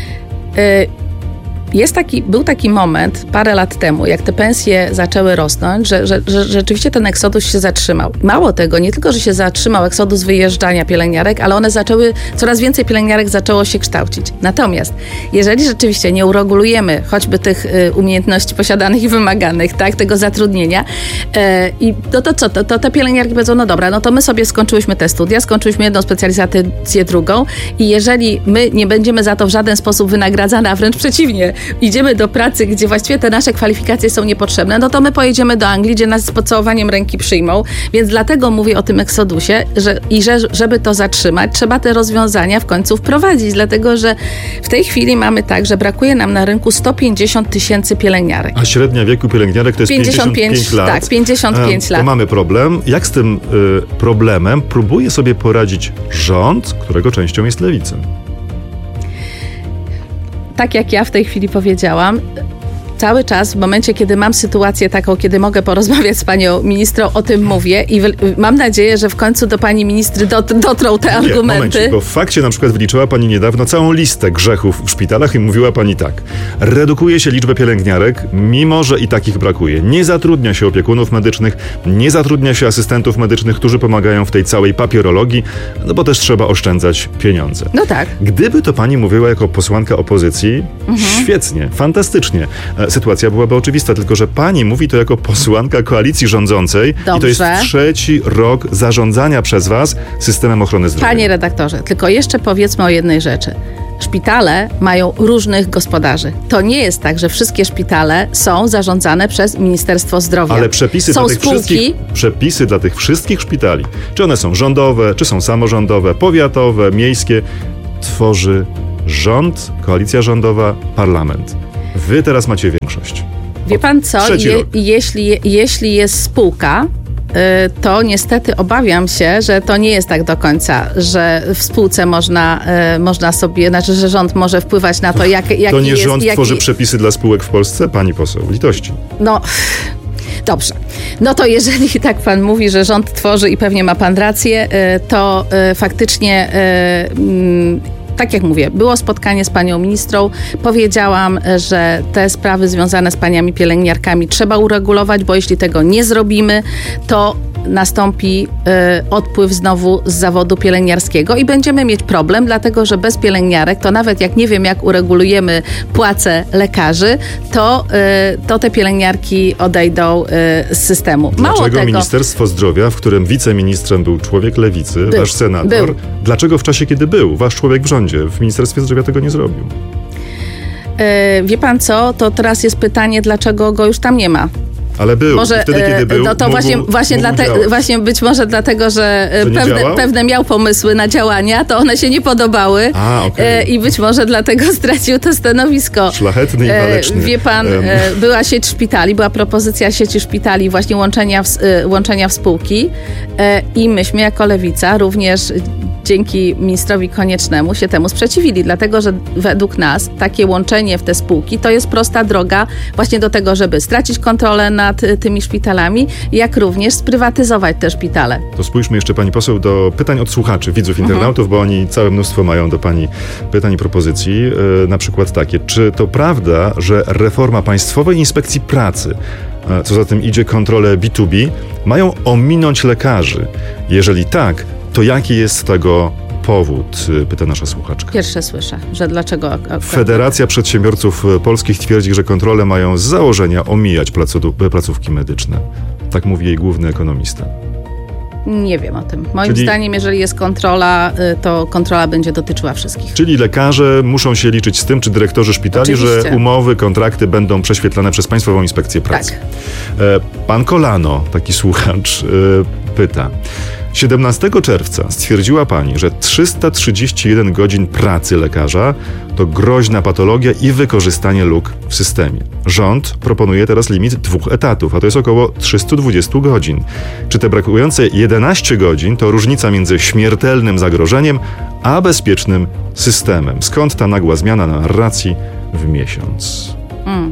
Y- Jest taki, był taki moment parę lat temu, jak te pensje zaczęły rosnąć, że, że, że rzeczywiście ten eksodus się zatrzymał. Mało tego, nie tylko, że się zatrzymał eksodus wyjeżdżania pielęgniarek, ale one zaczęły, coraz więcej pielęgniarek zaczęło się kształcić. Natomiast jeżeli rzeczywiście nie uregulujemy choćby tych y, umiejętności posiadanych i wymaganych, tak, tego zatrudnienia, y, i to, to co, to, to te pielęgniarki powiedzą, no dobra, no to my sobie skończyłyśmy te studia, skończyłyśmy jedną specjalizację, drugą i jeżeli my nie będziemy za to w żaden sposób wynagradzane, a wręcz przeciwnie, idziemy do pracy, gdzie właściwie te nasze kwalifikacje są niepotrzebne, no to my pojedziemy do Anglii, gdzie nas z pocałowaniem ręki przyjmą. Więc dlatego mówię o tym eksodusie, że, i że żeby to zatrzymać, trzeba te rozwiązania w końcu wprowadzić, dlatego że w tej chwili mamy tak, że brakuje nam na rynku sto pięćdziesiąt tysięcy pielęgniarek. A średnia wieku pielęgniarek to jest pięćdziesiąt pięć lat. Tak, pięćdziesiąt pięć lat. To mamy problem. Jak z tym y, problemem próbuje sobie poradzić rząd, którego częścią jest Lewica? Tak jak ja w tej chwili powiedziałam, cały czas w momencie, kiedy mam sytuację taką, kiedy mogę porozmawiać z panią ministrą, o tym mówię i w, mam nadzieję, że w końcu do pani ministry dot, dotrą te Nie, argumenty. Momencik, bo w fakcie na przykład wyliczyła pani niedawno całą listę grzechów w szpitalach i mówiła pani tak. Redukuje się liczbę pielęgniarek, mimo że i takich brakuje. Nie zatrudnia się opiekunów medycznych, nie zatrudnia się asystentów medycznych, którzy pomagają w tej całej papierologii, no bo też trzeba oszczędzać pieniądze. No tak. Gdyby to pani mówiła jako posłanka opozycji, mhm. świetnie, fantastycznie. Sytuacja byłaby oczywista, tylko że pani mówi to jako posłanka koalicji rządzącej. Dobrze. I to jest trzeci rok zarządzania przez was systemem ochrony zdrowia. Panie redaktorze, tylko jeszcze powiedzmy o jednej rzeczy. Szpitale mają różnych gospodarzy. To nie jest tak, że wszystkie szpitale są zarządzane przez Ministerstwo Zdrowia. Ale przepisy, są dla tych, spółki... wszystkich, przepisy dla tych wszystkich szpitali, czy one są rządowe, czy są samorządowe, powiatowe, miejskie, tworzy rząd, koalicja rządowa, parlament. Wy teraz macie większość. Wie pan co, Je, jeśli, jeśli jest spółka, to niestety obawiam się, że to nie jest tak do końca, że w spółce można, można sobie, znaczy, że rząd może wpływać na to, jak, jaki jest... To nie rząd jaki... tworzy przepisy dla spółek w Polsce? Pani poseł, litości. No... Dobrze. No to jeżeli tak pan mówi, że rząd tworzy i pewnie ma pan rację, to faktycznie... Tak jak mówię, było spotkanie z panią ministrą, powiedziałam, że te sprawy związane z paniami pielęgniarkami trzeba uregulować, bo jeśli tego nie zrobimy, to nastąpi y, odpływ znowu z zawodu pielęgniarskiego i będziemy mieć problem, dlatego że bez pielęgniarek, to nawet jak nie wiem, jak uregulujemy płace lekarzy, to, y, to te pielęgniarki odejdą y, z systemu. Mało Dlaczego tego, Ministerstwo Zdrowia, w którym wiceministrem był człowiek lewicy, był, wasz senator, był. dlaczego w czasie, kiedy był wasz człowiek w rządzie, w Ministerstwie Zdrowia tego nie zrobił? y, wie pan co, to teraz jest pytanie, dlaczego go już tam nie ma. Ale był. Może, wtedy, kiedy był, no to mógł, właśnie, właśnie, mógł dlate, właśnie być może dlatego, że, że pewne, pewne miał pomysły na działania, to one się nie podobały. A, okay. I być może dlatego stracił to stanowisko. Szlachetny i waleczny. Wie pan, um. była sieć szpitali, była propozycja sieci szpitali, właśnie łączenia w, łączenia w spółki i myśmy jako Lewica również dzięki ministrowi Koniecznemu się temu sprzeciwili, dlatego że według nas takie łączenie w te spółki to jest prosta droga właśnie do tego, żeby stracić kontrolę nad tymi szpitalami, jak również sprywatyzować te szpitale. To spójrzmy jeszcze, pani poseł, do pytań od słuchaczy, widzów, internautów, mhm. bo oni całe mnóstwo mają do pani pytań i propozycji. Yy, na przykład takie, czy to prawda, że reforma Państwowej Inspekcji Pracy, yy, co za tym idzie kontrolę B dwa B, mają ominąć lekarzy? Jeżeli tak, to jaki jest tego powód? Pyta nasza słuchaczka. Pierwsze słyszę, że dlaczego... Federacja Przedsiębiorców Polskich twierdzi, że kontrole mają z założenia omijać placówki medyczne. Tak mówi jej główny ekonomista. Nie wiem o tym. Moim Czyli... zdaniem, jeżeli jest kontrola, to kontrola będzie dotyczyła wszystkich. Czyli lekarze muszą się liczyć z tym, czy dyrektorzy szpitali, Oczywiście. że umowy, kontrakty będą prześwietlane przez Państwową Inspekcję Pracy. Tak. Pan Kolano, taki słuchacz, pyta. siedemnastego czerwca stwierdziła pani, że trzysta trzydzieści jeden godzin pracy lekarza to groźna patologia i wykorzystanie luk w systemie. Rząd proponuje teraz limit dwóch etatów, a to jest około trzysta dwadzieścia godzin. Czy te brakujące jedenaście godzin to różnica między śmiertelnym zagrożeniem a bezpiecznym systemem? Skąd ta nagła zmiana narracji w miesiąc? Mm.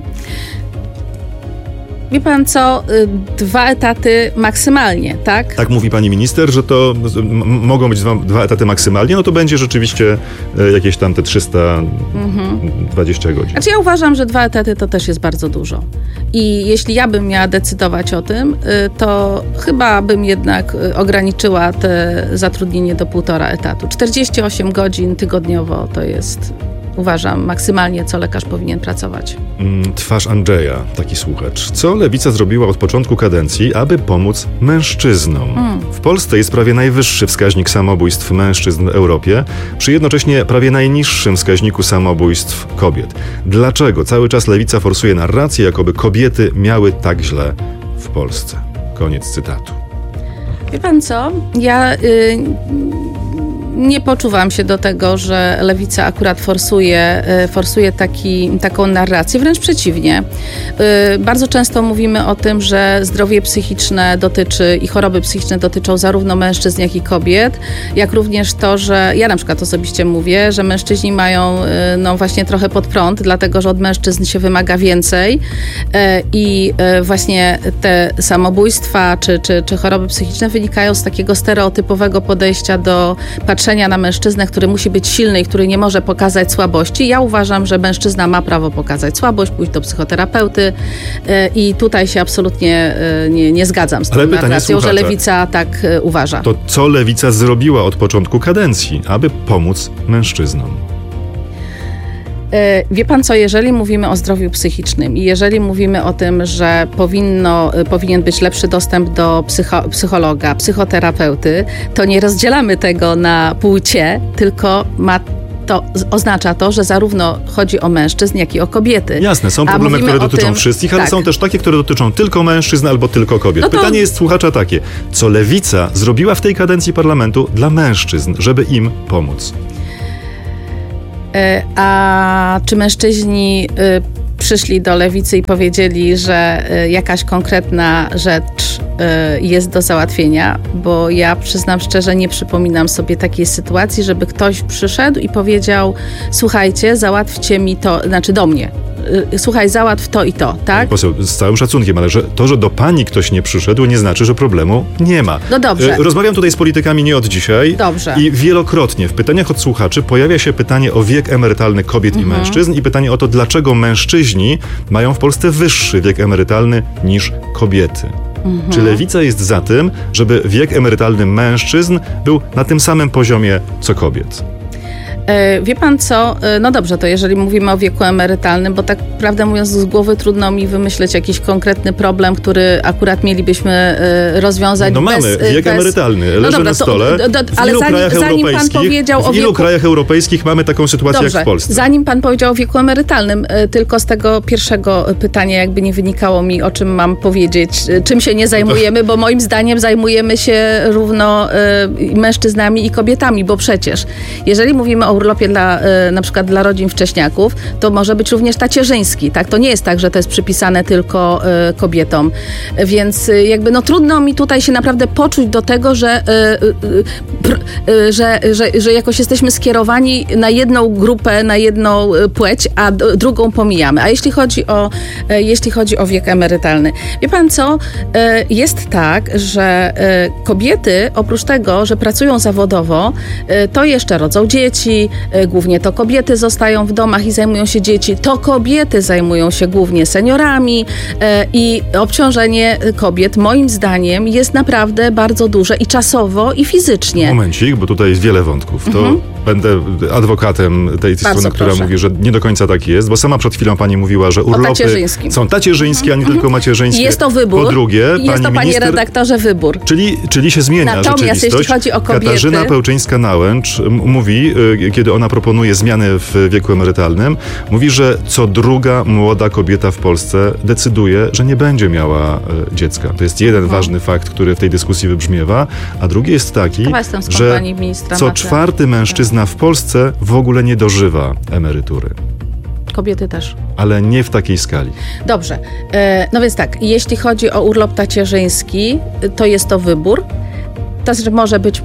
Wie pan co, dwa etaty maksymalnie, tak? Tak mówi pani minister, że to m- mogą być dwa, dwa etaty maksymalnie, no to będzie rzeczywiście e, jakieś tam te trzysta dwadzieścia godzin. Znaczy ja uważam, że dwa etaty to też jest bardzo dużo. I jeśli ja bym miała decydować o tym, to chyba bym jednak ograniczyła te zatrudnienie do półtora etatu. czterdzieści osiem godzin tygodniowo to jest... Uważam, maksymalnie co lekarz powinien pracować. Twarz Andrzeja, taki słuchacz. Co Lewica zrobiła od początku kadencji, aby pomóc mężczyznom? Mm. W Polsce jest prawie najwyższy wskaźnik samobójstw mężczyzn w Europie, przy jednocześnie prawie najniższym wskaźniku samobójstw kobiet. Dlaczego cały czas Lewica forsuje narrację, jakoby kobiety miały tak źle w Polsce? Koniec cytatu. Wie pan co? Ja... Y- Nie poczuwam się do tego, że Lewica akurat forsuje, forsuje taki, taką narrację, wręcz przeciwnie. Bardzo często mówimy o tym, że zdrowie psychiczne dotyczy i choroby psychiczne dotyczą zarówno mężczyzn, jak i kobiet, jak również to, że ja na przykład osobiście mówię, że mężczyźni mają no właśnie trochę pod prąd, dlatego że od mężczyzn się wymaga więcej i właśnie te samobójstwa czy, czy, czy choroby psychiczne wynikają z takiego stereotypowego podejścia do patrzenia na mężczyznę, który musi być silny i który nie może pokazać słabości. Ja uważam, że mężczyzna ma prawo pokazać słabość, pójść do psychoterapeuty i tutaj się absolutnie nie, nie zgadzam z tą narracją, że Lewica tak uważa. To co Lewica zrobiła od początku kadencji, aby pomóc mężczyznom? Wie pan co, jeżeli mówimy o zdrowiu psychicznym i jeżeli mówimy o tym, że powinno, powinien być lepszy dostęp do psycho, psychologa, psychoterapeuty, to nie rozdzielamy tego na płcie, tylko ma to oznacza to, że zarówno chodzi o mężczyzn, jak i o kobiety. Jasne, są problemy, które dotyczą tym, wszystkich, ale tak. są też takie, które dotyczą tylko mężczyzn albo tylko kobiet. No to... Pytanie jest słuchacza takie, co Lewica zrobiła w tej kadencji parlamentu dla mężczyzn, żeby im pomóc? A czy mężczyźni przyszli do Lewicy i powiedzieli, że jakaś konkretna rzecz y, jest do załatwienia, bo ja przyznam szczerze, nie przypominam sobie takiej sytuacji, żeby ktoś przyszedł i powiedział: słuchajcie, załatwcie mi to, znaczy do mnie. Słuchaj, załatw to i to, tak? Poseł, z całym szacunkiem, ale że to, że do pani ktoś nie przyszedł, nie znaczy, że problemu nie ma. No dobrze. Rozmawiam tutaj z politykami nie od dzisiaj. Dobrze. I wielokrotnie w pytaniach od słuchaczy pojawia się pytanie o wiek emerytalny kobiet mhm. i mężczyzn i pytanie o to, dlaczego mężczyźni mają w Polsce wyższy wiek emerytalny niż kobiety. Mhm. Czy Lewica jest za tym, żeby wiek emerytalny mężczyzn był na tym samym poziomie co kobiet? Wie pan co, no dobrze, to jeżeli mówimy o wieku emerytalnym, bo tak prawdę mówiąc z głowy trudno mi wymyśleć jakiś konkretny problem, który akurat mielibyśmy rozwiązać. No bez, mamy wiek bez... emerytalny, leży no dobra, na stole. To, do, do, w ale ilu zanim, krajach zanim pan powiedział w o ilu wieku... krajach europejskich mamy taką sytuację dobrze, jak w Polsce? Zanim pan powiedział o wieku emerytalnym, tylko z tego pierwszego pytania jakby nie wynikało mi, o czym mam powiedzieć, czym się nie zajmujemy, bo moim zdaniem zajmujemy się równo y, mężczyznami i kobietami, bo przecież jeżeli mówimy o urlopie dla, y, na przykład dla rodzin wcześniaków, to może być również tacierzyński, tak? To nie jest tak, że to jest przypisane tylko y, kobietom. Więc y, jakby no trudno mi tutaj się naprawdę poczuć do tego, że, y, y, pr, y, że, że, że jakoś jesteśmy skierowani na jedną grupę, na jedną płeć, a d- drugą pomijamy. A jeśli chodzi o, y, jeśli chodzi o wiek emerytalny. Wie pan co? Y, jest tak, że y, kobiety oprócz tego, że pracują zawodowo, y, to jeszcze rodzą dzieci, głównie to kobiety zostają w domach i zajmują się dzieci, to kobiety zajmują się głównie seniorami i obciążenie kobiet moim zdaniem jest naprawdę bardzo duże i czasowo, i fizycznie. Momencik, bo tutaj jest wiele wątków. To mhm. będę adwokatem tej Bardzo strony, która proszę. mówi, że nie do końca tak jest, bo sama przed chwilą pani mówiła, że urlopy są tacierzyńskie, a nie tylko macierzyńskie. Jest to wybór. Po drugie, jest pani to, panie minister, redaktorze, wybór. Czyli, czyli się zmienia Natomiast rzeczywistość. jeśli chodzi o kobiety... Katarzyna Pełczyńska-Nałęcz mówi, kiedy ona proponuje zmiany w wieku emerytalnym, mówi, że co druga młoda kobieta w Polsce decyduje, że nie będzie miała e, dziecka. To jest jeden hmm. ważny fakt, który w tej dyskusji wybrzmiewa, a drugi jest taki, że co czwarty mężczyzna w Polsce w ogóle nie dożywa emerytury. Kobiety też. Ale nie w takiej skali. Dobrze. No więc tak, jeśli chodzi o urlop tacierzyński, to jest to wybór. To znaczy może być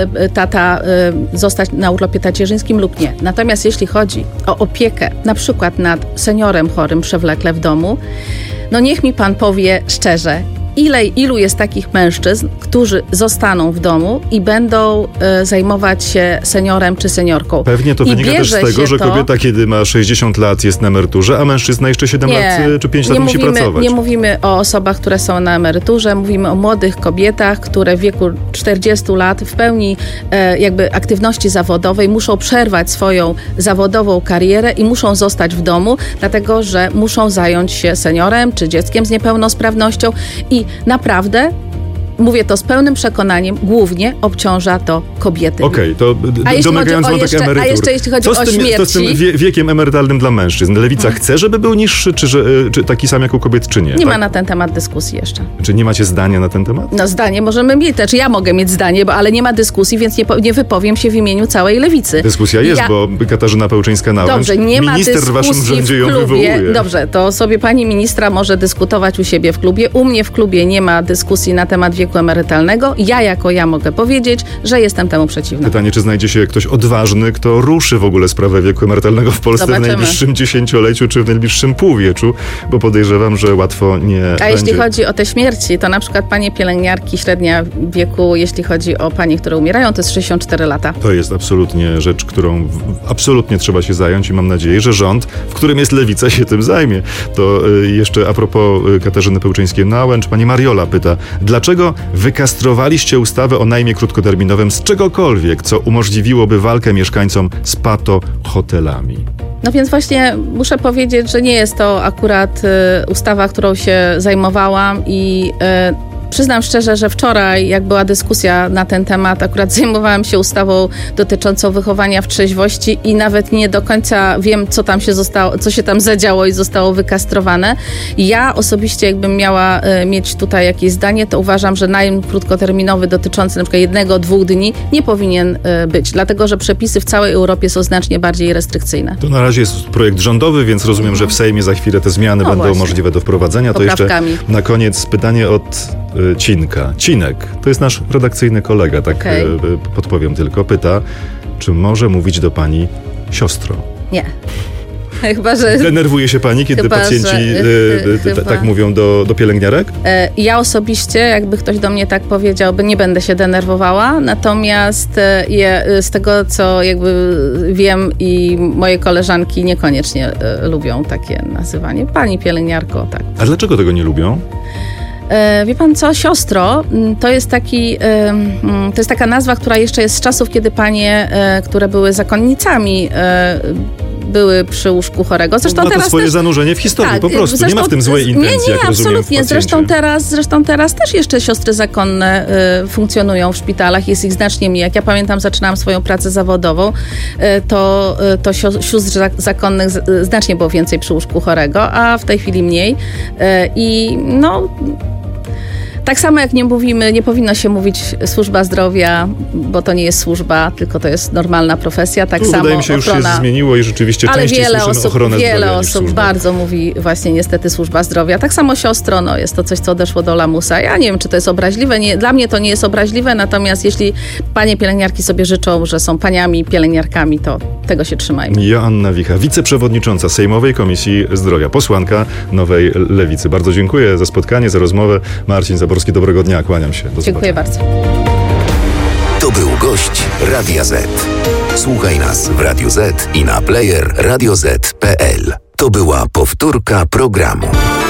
tata zostać na urlopie tacierzyńskim lub nie. Natomiast jeśli chodzi o opiekę na przykład nad seniorem chorym przewlekle w domu, no niech mi pan powie szczerze, ile, ilu jest takich mężczyzn, którzy zostaną w domu i będą e, zajmować się seniorem czy seniorką. Pewnie to I wynika też z tego, że to... kobieta, kiedy ma sześćdziesiąt lat, jest na emeryturze, a mężczyzna jeszcze siedem nie, lat czy pięć lat musi mówimy, pracować. Nie mówimy o osobach, które są na emeryturze, mówimy o młodych kobietach, które w wieku czterdziestu lat w pełni e, jakby aktywności zawodowej muszą przerwać swoją zawodową karierę i muszą zostać w domu, dlatego że muszą zająć się seniorem czy dzieckiem z niepełnosprawnością i naprawdę, mówię to z pełnym przekonaniem, głównie obciąża to kobiety. Okej, okay, to d- domagając wątek emerytur. A jeszcze jeśli chodzi co o z tym, śmierci... Co z tym wie, wiekiem emerytalnym dla mężczyzn? Lewica hmm. chce, żeby był niższy, czy, że, czy taki sam jak u kobiet, czy nie? Nie tak? ma na ten temat dyskusji jeszcze. Czy nie macie zdania na ten temat? No zdanie możemy mieć, znaczy ja mogę mieć zdanie, bo, ale nie ma dyskusji, więc nie, nie wypowiem się w imieniu całej Lewicy. Dyskusja jest, ja... bo Katarzyna Pełczyńska-Nałęcz, Dobrze, nie ma minister w waszym rządzie ją wywołuje. Dobrze, to sobie pani ministra może dyskutować u siebie w klubie. U mnie w klubie nie ma dyskusji na temat wieku emerytalnego. Ja jako ja mogę powiedzieć, że jestem temu przeciwna. Pytanie, czy znajdzie się ktoś odważny, kto ruszy w ogóle sprawę wieku emerytalnego w Polsce Zobaczymy. w najbliższym dziesięcioleciu, czy w najbliższym półwieczu, bo podejrzewam, że łatwo nie A będzie. jeśli chodzi o te śmierci, to na przykład panie pielęgniarki, średnia wieku, jeśli chodzi o panie, które umierają, to jest sześćdziesiąt cztery lata. To jest absolutnie rzecz, którą w, absolutnie trzeba się zająć i mam nadzieję, że rząd, w którym jest Lewica, się tym zajmie. To y, jeszcze a propos y, Katarzyny Pełczyńskiej-Nałęcz, pani Mariola pyta, dlaczego wykastrowaliście ustawę o najmie krótkoterminowym z czegokolwiek, co umożliwiłoby walkę mieszkańcom z pato-hotelami? No więc właśnie muszę powiedzieć, że nie jest to akurat y, ustawa, którą się zajmowałam i y, przyznam szczerze, że wczoraj, jak była dyskusja na ten temat, akurat zajmowałam się ustawą dotyczącą wychowania w trzeźwości i nawet nie do końca wiem, co tam się zostało, co się tam zadziało i zostało wykastrowane. Ja osobiście, jakbym miała y, mieć tutaj jakieś zdanie, to uważam, że najem krótkoterminowy dotyczący na przykład jednego, dwóch dni nie powinien y, być, dlatego że przepisy w całej Europie są znacznie bardziej restrykcyjne. To na razie jest projekt rządowy, więc rozumiem, mhm. że w Sejmie za chwilę te zmiany no będą właśnie. możliwe do wprowadzenia. To jeszcze na koniec pytanie od y, Cinka. Cinek, to jest nasz redakcyjny kolega, tak Okej. y, y, podpowiem tylko, pyta, czy może mówić do pani siostro? Nie. Chyba, że... Denerwuje się pani, kiedy Chyba, pacjenci że- y, y, y, chyba- tak mówią do, do pielęgniarek? E, Ja osobiście, jakby ktoś do mnie tak powiedział, by nie będę się denerwowała, natomiast e, je, z tego, co jakby wiem i moje koleżanki niekoniecznie e, lubią takie nazywanie. Pani pielęgniarko, tak. A dlaczego tego nie lubią? E, Wie pan co, siostro, m, to jest taki, e, m, to jest taka nazwa, która jeszcze jest z czasów, kiedy panie, e, które były zakonnicami, e, były przy łóżku chorego. Zresztą Ma to teraz swoje też, zanurzenie w historii, tak, po prostu. zresztą- nie ma w tym złej nie, intencji, nie, jak rozumiem w absolutnie. pacjencie. Zresztą teraz, zresztą teraz też jeszcze siostry zakonne y, funkcjonują w szpitalach. Jest ich znacznie mniej. Jak ja pamiętam, zaczynałam swoją pracę zawodową, y, to, y, to sio- sióstr zak- zakonnych z- y, znacznie było więcej przy łóżku chorego, a w tej chwili mniej. Y, I no... Tak samo jak nie mówimy, nie powinno się mówić służba zdrowia, bo to nie jest służba, tylko to jest normalna profesja. Tak Tu, samo wydaje mi się, już ochrona... się zmieniło i rzeczywiście Ale częściej wiele słyszymy osób, ochronę wiele zdrowia niż osób służbę. bardzo mówi właśnie niestety służba zdrowia. Tak samo siostro, no jest to coś, co odeszło do lamusa. Ja nie wiem, czy to jest obraźliwe. Nie, dla mnie to nie jest obraźliwe, natomiast jeśli panie pielęgniarki sobie życzą, że są paniami pielęgniarkami, to tego się trzymajmy. Joanna Wicha, wiceprzewodnicząca Sejmowej Komisji Zdrowia, posłanka Nowej Lewicy. Bardzo dziękuję za spotkanie, za rozmowę. Marcin Zaborski, dobrego dnia, kłaniam się. Do Dziękuję zobaczenia. bardzo. To był gość Radia Z. Słuchaj nas w Radio Z i na player radio zet kropka pe el. To była powtórka programu.